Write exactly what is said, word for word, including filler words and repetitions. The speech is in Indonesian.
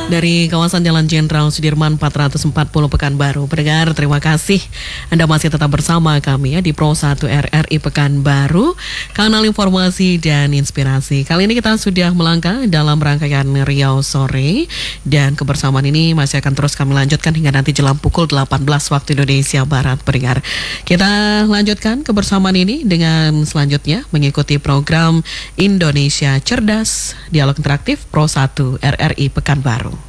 Dari kawasan Jalan Jenderal Sudirman empat ratus empat puluh Pekanbaru. Pendengar, terima kasih Anda masih tetap bersama kami ya di Pro satu R R I Pekanbaru, kanal informasi dan inspirasi. Kali ini kita sudah melangkah dalam rangkaian Riau Sore, dan kebersamaan ini masih akan terus kami lanjutkan hingga nanti jelang pukul delapan belas waktu Indonesia Barat. Pendengar, kita lanjutkan kebersamaan ini dengan selanjutnya mengikuti program Indonesia Cerdas, dialog interaktif Pro satu R R I Pekanbaru.